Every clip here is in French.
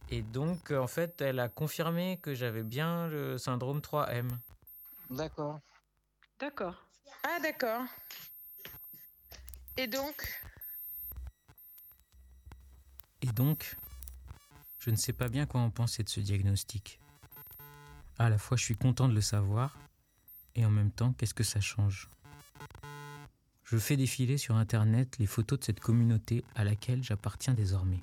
Et donc, en fait, elle a confirmé que j'avais bien le syndrome 3M. D'accord. D'accord. Ah, d'accord. Et donc, je ne sais pas bien quoi en penser de ce diagnostic. À la fois, je suis content de le savoir, et en même temps, qu'est-ce que ça change ? Je fais défiler sur Internet les photos de cette communauté à laquelle j'appartiens désormais.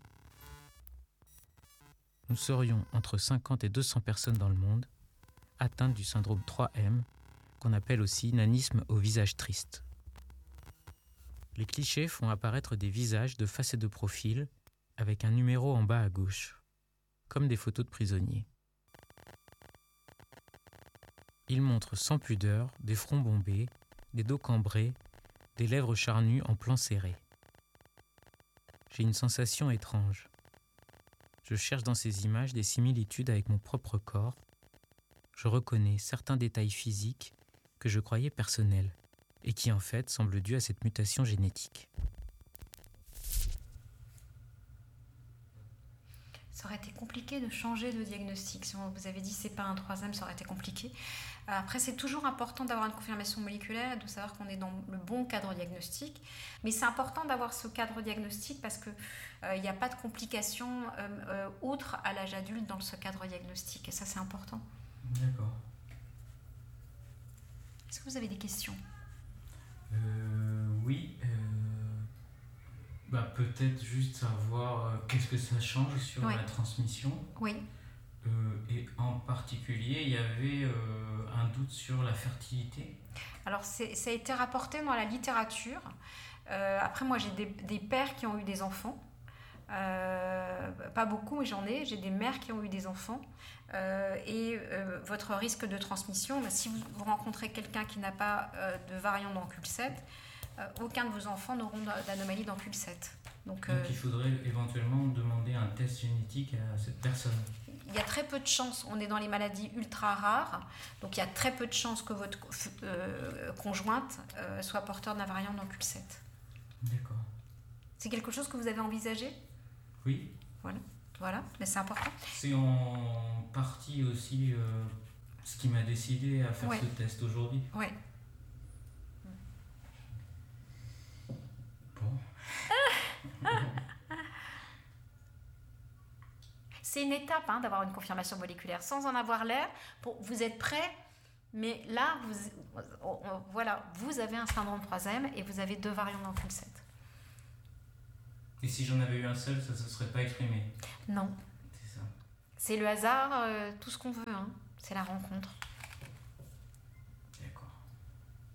Nous serions entre 50 et 200 personnes dans le monde, atteintes du syndrome 3M, qu'on appelle aussi nanisme au visage triste. Les clichés font apparaître des visages de face et de profil, avec un numéro en bas à gauche, comme des photos de prisonniers. Ils montrent sans pudeur des fronts bombés, des dos cambrés, des lèvres charnues en plan serré. J'ai une sensation étrange. Je cherche dans ces images des similitudes avec mon propre corps. Je reconnais certains détails physiques que je croyais personnels et qui en fait semblent dus à cette mutation génétique. Ça aurait été compliqué de changer de diagnostic. Si on vous avait dit c'est pas un 3M, ça aurait été compliqué. Après, c'est toujours important d'avoir une confirmation moléculaire et de savoir qu'on est dans le bon cadre diagnostique. Mais c'est important d'avoir ce cadre diagnostic parce que il n'y a pas de complications autres à l'âge adulte dans ce cadre diagnostic. Et ça, c'est important. D'accord. Est-ce que vous avez des questions ? Oui. Peut-être juste savoir qu'est-ce que ça change sur la transmission. Oui. Et en particulier, il y avait un doute sur la fertilité. Alors, ça a été rapporté dans la littérature. Après, moi, j'ai des pères qui ont eu des enfants. Pas beaucoup, mais j'en ai. J'ai des mères qui ont eu des enfants. Votre risque de transmission, si vous rencontrez quelqu'un qui n'a pas de variant dans CUL7, aucun de vos enfants n'auront d'anomalie dans CUL7. Donc il faudrait éventuellement demander un test génétique à cette personne. Il y a très peu de chances, on est dans les maladies ultra rares, donc il y a très peu de chances que votre conjointe soit porteur d'un variant dans CUL7. D'accord. C'est quelque chose que vous avez envisagé ? Oui. Voilà, mais c'est important. C'est en partie aussi ce qui m'a décidé à faire ce test aujourd'hui. Oui. Bon. C'est une étape d'avoir une confirmation moléculaire. Sans en avoir l'air, vous êtes prêt, mais là, vous avez un syndrome 3M et vous avez 2 variants dans CUL7. Et si j'en avais eu un seul, ça ne se serait pas exprimé ? Non. C'est ça. C'est le hasard, tout ce qu'on veut. C'est la rencontre.